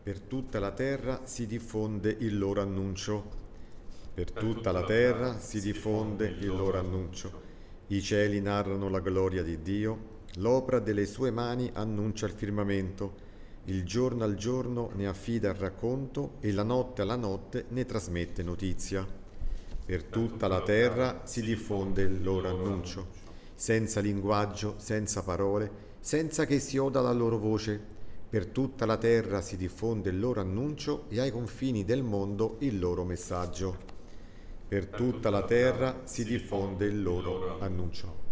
Per tutta la terra si diffonde il loro annuncio. Per tutta la terra si diffonde il loro annuncio. I cieli narrano la gloria di Dio, l'opera delle sue mani annuncia il firmamento. Il giorno al giorno ne affida il racconto e la notte alla notte ne trasmette notizia. Per tutta la terra si diffonde il loro annuncio, senza linguaggio, senza parole, senza che si oda la loro voce. Per tutta la terra si diffonde il loro annuncio e ai confini del mondo il loro messaggio. Per tutta la terra si diffonde il loro annuncio.